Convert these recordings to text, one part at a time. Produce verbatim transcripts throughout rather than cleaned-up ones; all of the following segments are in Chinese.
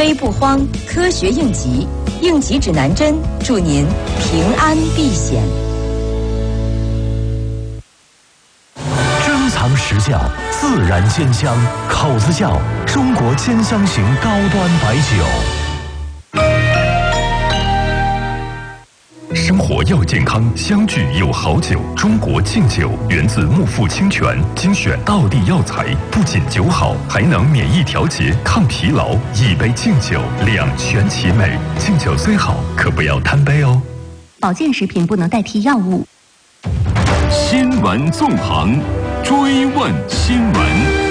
危不慌，科学应急，应急指南针，祝您平安避险。 珍藏实窖，自然鲜香，口子窖，中国兼香型高端白酒。生活要健康，相聚有好酒。中国敬酒源自木富清泉，精选道地药材，不仅酒好，还能免疫调节、抗疲劳。一杯敬酒，两全其美。敬酒虽好，可不要贪杯哦。 保健食品不能代替药物。 新闻纵横，追问新闻。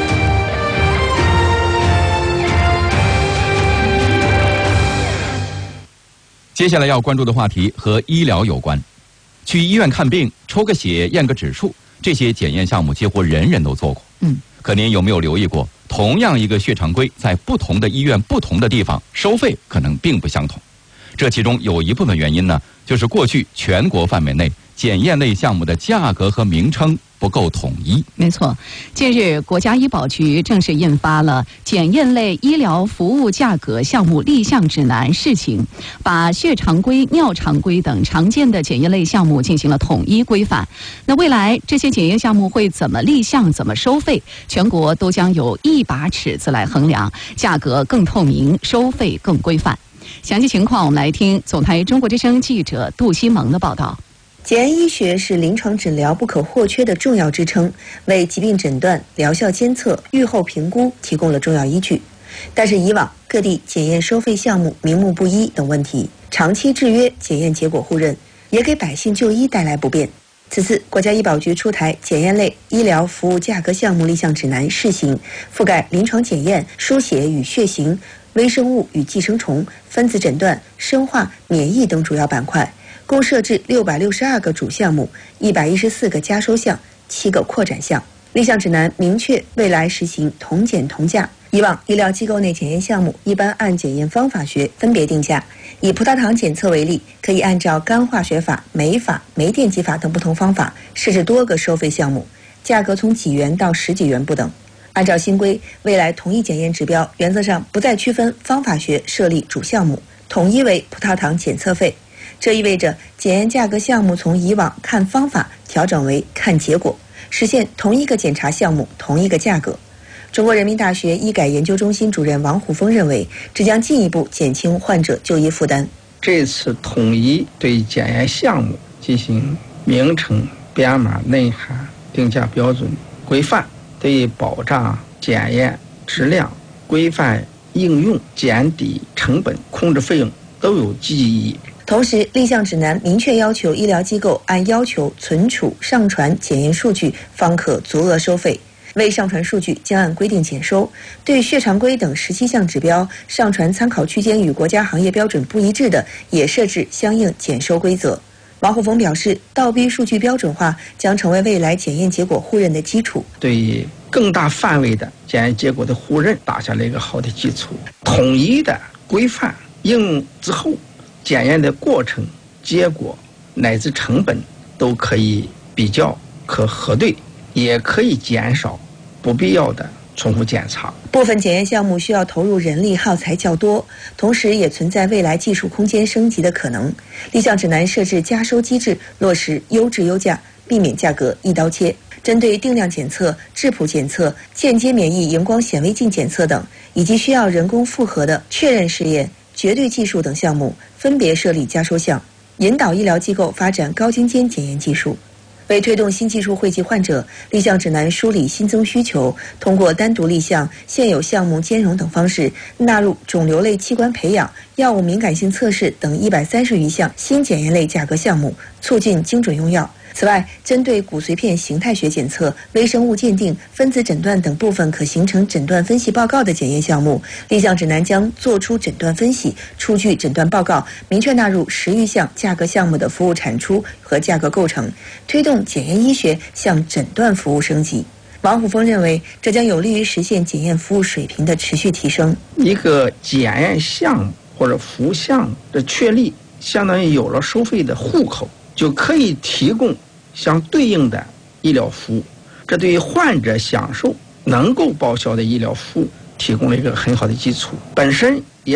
接下来要关注的话题和医疗有关。去医院看病，抽个血、验个指数，这些检验项目几乎人人都做过。嗯，可您有没有留意过，同样一个血常规，在不同的医院、不同的地方，收费可能并不相同。这其中有一部分原因呢，就是过去全国范围内检验类项目的价格和名称不够统一。 没错，近日国家医保局正式印发了检验类医疗服务价格项目立项指南试行，把血常规、尿常规等常见的检验类项目进行了统一规范。那未来这些检验项目会怎么立项、怎么收费，全国都将有一把尺子来衡量，价格更透明，收费更规范。详细情况我们来听总台中国之声记者杜西蒙的报道。 检验医学是临床诊疗不可或缺的重要支撑，为疾病诊断、疗效监测、预后评估提供了重要依据。但是以往各地检验收费项目名目不一等问题，长期制约检验结果互认，也给百姓就医带来不便。此次国家医保局出台检验类医疗服务价格项目立项指南试行，覆盖临床检验、输血与血型、微生物与寄生虫、分子诊断、生化、免疫等主要板块，共设置六百六十二个主项目，一百一十四个加收项，七个扩展项。立项指南明确未来实行同检同价。以往医疗机构内检验项目一般按检验方法学分别定价。以葡萄糖检测为例，可以按照干化学法、酶法、酶电极法等不同方法设置多个收费项目，价格从几元到十几元不等。按照新规，未来同一检验指标原则上不再区分方法学设立主项目，统一为葡萄糖检测费。这意味着检验价格项目从以往看方法调整为看结果，实现同一个检查项目同一个价格。中国人民大学医改研究中心主任王虎峰认为，这将进一步减轻患者就医负担。 这次统一对检验项目进行名称、编码、内涵、定价标准规范，对保障检验质量、规范应用、减低成本、控制费用都有积极意义。 同时，立项指南明确要求医疗机构按要求存储、上传检验数据，方可足额收费。未上传数据将按规定减收。对血常规等十七项指标上传参考区间与国家行业标准不一致的，也设置相应减收规则。王虎峰表示，倒逼数据标准化将成为未来检验结果互认的基础， 对更大范围的检验结果的互认打下了一个好的基础。统一的规范应用之后，检验的过程、结果乃至成本都可以比较、可核对，也可以减少不必要的重复检查。 部分检验项目需要投入人力耗材较多，同时也存在未来技术空间升级的可能。立项指南设置加收机制，落实优质优价，避免价格一刀切。针对定量检测、质谱检测、间接免疫荧光显微镜检测等，以及需要人工复核的确认试验、绝对技术等项目，分别设立加收项，引导医疗机构发展高精尖检验技术。为推动新技术惠及患者，立项指南梳理新增需求，通过单独立项、现有项目兼容等方式，纳入肿瘤类器官培养、药物敏感性测试等一百三十余项新检验类价格项目，促进精准用药。此外，针对骨髓片形态学检测、微生物鉴定、分子诊断等部分可形成诊断分析报告的检验项目，立项指南将作出诊断分析，出具诊断报告，明确纳入十余项价格项目的服务产出和价格构成，推动检验医学向诊断服务升级。王虎峰认为，这将有利于实现检验服务水平的持续提升。 一个检验项目或者服务项目的确立，相当于有了收费的户口，就可以提供相对应的医疗服务，这对于患者享受能够报销的医疗服务提供了一个很好的基础。本身